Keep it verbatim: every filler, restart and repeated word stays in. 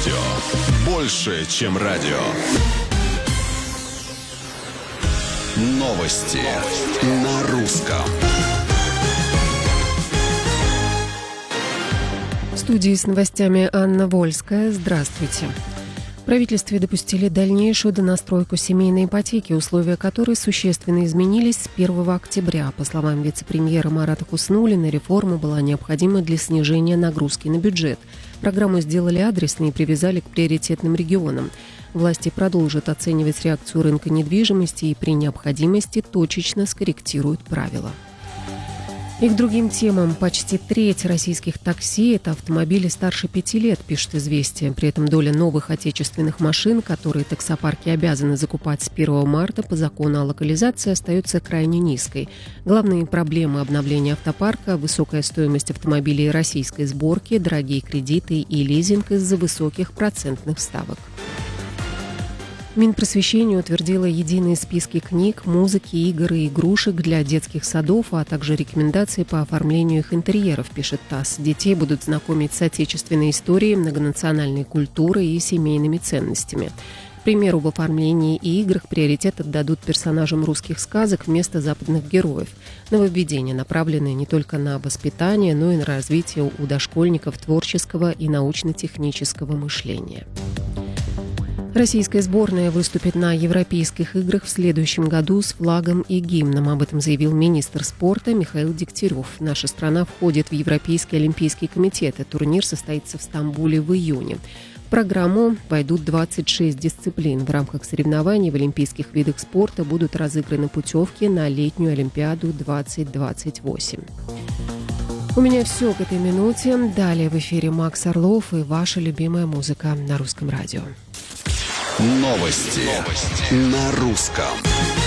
радио. Больше, чем радио. Новости на русском. В студии с новостями Анна Вольская. Здравствуйте. В правительстве допустили дальнейшую донастройку семейной ипотеки, условия которой существенно изменились с первого октября. По словам вице-премьера Марата Хуснуллина, реформа была необходима для снижения нагрузки на бюджет. Программу сделали адресной и привязали к приоритетным регионам. Власти продолжат оценивать реакцию рынка недвижимости и при необходимости точечно скорректируют правила. И к другим темам. Почти треть российских такси – это автомобили старше пяти лет, пишет «Известия». При этом доля новых отечественных машин, которые таксопарки обязаны закупать с первого марта по закону о локализации, остается крайне низкой. Главные проблемы обновления автопарка – высокая стоимость автомобилей российской сборки, дорогие кредиты и лизинг из-за высоких процентных ставок. Минпросвещение утвердило единые списки книг, музыки, игр и игрушек для детских садов, а также рекомендации по оформлению их интерьеров, пишет ТАСС. Детей будут знакомить с отечественной историей, многонациональной культурой и семейными ценностями. К примеру, в оформлении и играх приоритет отдадут персонажам русских сказок вместо западных героев. Нововведения направлены не только на воспитание, но и на развитие у дошкольников творческого и научно-технического мышления. Российская сборная выступит на Европейских играх в следующем году с флагом и гимном. Об этом заявил министр спорта Михаил Дегтярев. Наша страна входит в Европейский олимпийский комитет. Этот турнир состоится в Стамбуле в июне. В программу войдут двадцать шесть дисциплин. В рамках соревнований в олимпийских видах спорта будут разыграны путевки на летнюю Олимпиаду двадцать двадцать восемь. У меня все к этой минуте. Далее в эфире Макс Орлов и ваша любимая музыка на русском радио. Новости, Новости. на русском.